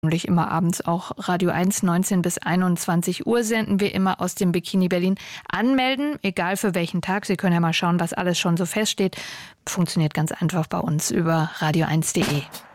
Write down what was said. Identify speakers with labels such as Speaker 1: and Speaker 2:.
Speaker 1: Immer abends auch Radio 1, 19 bis 21 Uhr senden wir immer aus dem Bikini Berlin. Anmelden, egal für welchen Tag. Sie können ja mal schauen, was alles schon so feststeht. Funktioniert ganz einfach bei uns über radio1.de.